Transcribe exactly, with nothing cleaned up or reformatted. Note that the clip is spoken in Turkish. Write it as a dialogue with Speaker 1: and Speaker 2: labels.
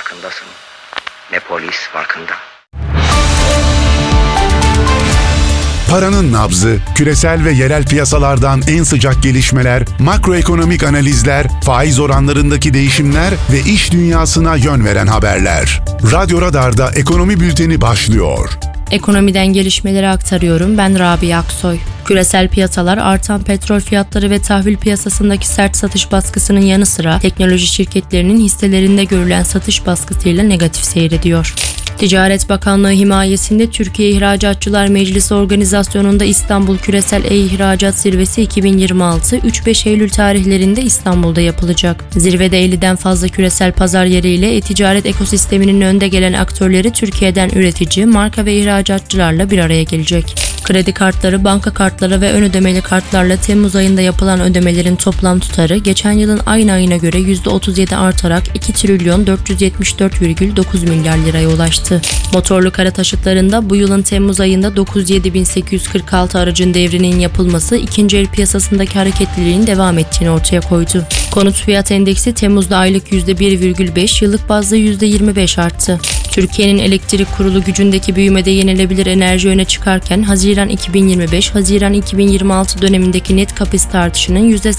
Speaker 1: farkındasın, ne polis farkında.
Speaker 2: Paranın nabzı, küresel ve yerel piyasalardan en sıcak gelişmeler, makroekonomik analizler, faiz oranlarındaki değişimler ve iş dünyasına yön veren haberler. Radyo Radar'da Ekonomi Bülteni başlıyor.
Speaker 3: Ekonomiden gelişmeleri aktarıyorum. Ben Rabia Aksoy. Küresel piyasalar artan petrol fiyatları ve tahvil piyasasındaki sert satış baskısının yanı sıra teknoloji şirketlerinin hisselerinde görülen satış baskısıyla negatif seyrediyor. Ticaret Bakanlığı himayesinde Türkiye İhracatçılar Meclisi organizasyonunda İstanbul Küresel E-İhracat Zirvesi iki bin yirmi altı üç beş Eylül tarihlerinde İstanbul'da yapılacak. Zirvede elli'den fazla küresel pazar yeriyle e-ticaret ekosisteminin önde gelen aktörleri Türkiye'den üretici, marka ve ihracatçılarla bir araya gelecek. Kredi kartları, banka kartları ve ön ödemeli kartlarla Temmuz ayında yapılan ödemelerin toplam tutarı geçen yılın aynı ayına göre yüzde otuz yedi artarak iki trilyon dört yüz yetmiş dört virgül dokuz milyar liraya ulaştı. Motorlu kara taşıtlarında bu yılın Temmuz ayında dokuz yüz yedi bin sekiz yüz kırk altı aracın devrinin yapılması ikinci el piyasasındaki hareketliliğin devam ettiğini ortaya koydu. Konut fiyat endeksi Temmuz'da aylık yüzde bir virgül beş, yıllık bazda yüzde yirmi beş arttı. Türkiye'nin elektrik kurulu gücündeki büyümede yenilebilir enerji öne çıkarken Haziran iki bin yirmi beş, Haziran iki bin yirmi altı dönemindeki net kapasite artışının yüzde